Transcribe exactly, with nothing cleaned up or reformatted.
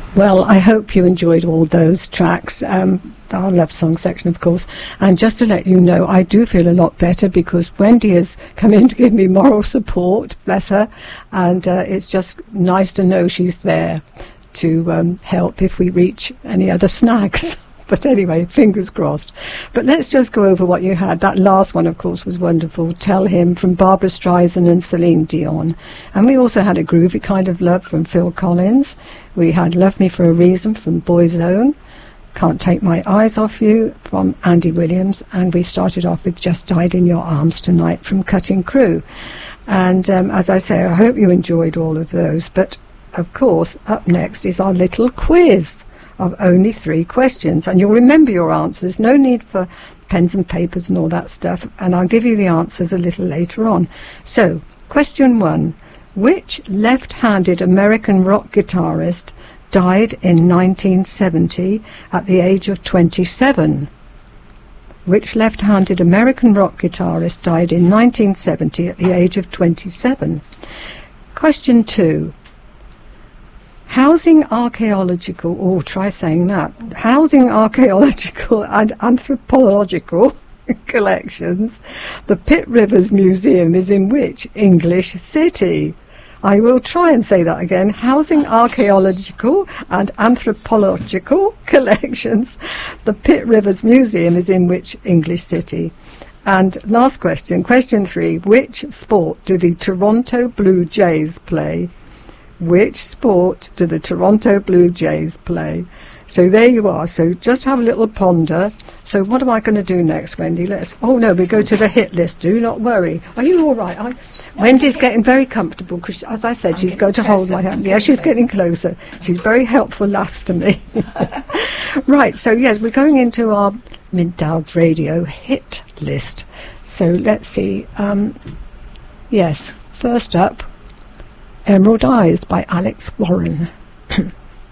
Well, I hope you enjoyed all those tracks, um, our love song section, of course. And just to let you know, I do feel a lot better because Wendy has come in to give me moral support, bless her. And uh, it's just nice to know she's there to um, help if we reach any other snags. But anyway, fingers crossed. But let's just go over what you had. That last one, of course, was wonderful. Tell Him from Barbara Streisand and Celine Dion. And we also had A Groovy Kind of Love from Phil Collins. We had Love Me for a Reason from Boyzone. Can't Take My Eyes Off You from Andy Williams. And we started off with Just Died in Your Arms Tonight from Cutting Crew. And um, as I say, I hope you enjoyed all of those. But, of course, up next is our little quiz of only three questions, and you'll remember your answers. No need for pens and papers and all that stuff, and I'll give you the answers a little later on. So, question one. Which left-handed American rock guitarist died in nineteen seventy at the age of twenty-seven? Which left-handed American rock guitarist died in nineteen seventy at the age of twenty-seven? Question two. Housing archaeological, oh, try saying that, housing archaeological and anthropological collections, the Pitt Rivers Museum is in which English city? I will try and say that again. Housing archaeological and anthropological collections, the Pitt Rivers Museum is in which English city? And last question, question three, which sport do the Toronto Blue Jays play? Which sport do the Toronto Blue Jays play? So there you are. So just have a little ponder. So what am I going to do next, Wendy? Let's. Oh no, we go to the hit list. Do not worry. Are you all right? I, Wendy's getting very comfortable because, as I said, I'm she's going to hold my hand. Yeah, she's closer. Getting closer. She's very helpful lass to me. Right. So yes, we're going into our Mid-Dowds Radio hit list. So let's see. Um, yes. First up, Emerald Eyes by Alex Warren.